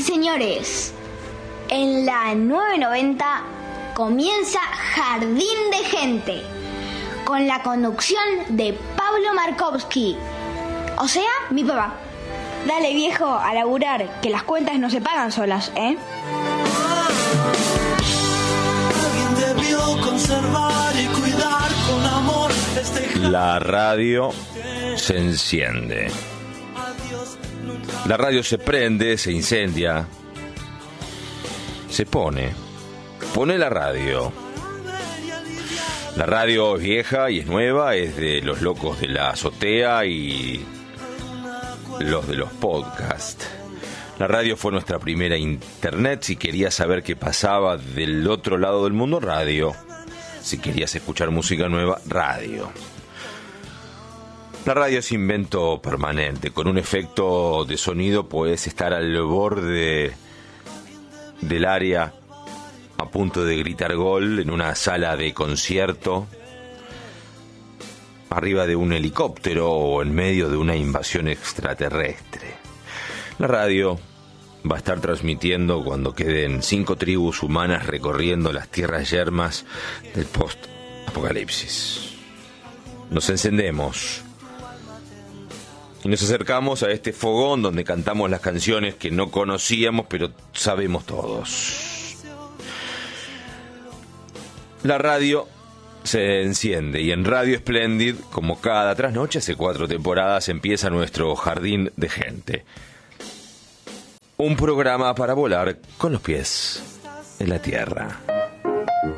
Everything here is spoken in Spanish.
señores, en la 990 comienza Jardín de Gente, con la conducción de Pablo Markovsky, o sea, mi papá. Dale, viejo, a laburar, que las cuentas no se pagan solas, ¿eh? Alguien debió conservar y cuidar con amor La radio se enciende. La radio se prende, se incendia, se pone la radio. La radio es vieja y es nueva, es de los locos de la azotea y los de los podcasts. La radio fue nuestra primera internet. Si querías saber qué pasaba del otro lado del mundo, radio. Si querías escuchar música nueva, radio. La radio es invento permanente. Con un efecto de sonido puedes estar al borde del área, a punto de gritar gol en una sala de concierto, arriba de un helicóptero o en medio de una invasión extraterrestre. La radio va a estar transmitiendo cuando queden 5 tribus humanas recorriendo las tierras yermas del post-apocalipsis. Nos encendemos y nos acercamos a este fogón donde cantamos las canciones que no conocíamos pero sabemos todos. La radio se enciende y en Radio Splendid, como cada trasnoche hace 4 temporadas, empieza nuestro Jardín de Gente. Un programa para volar con los pies en la tierra.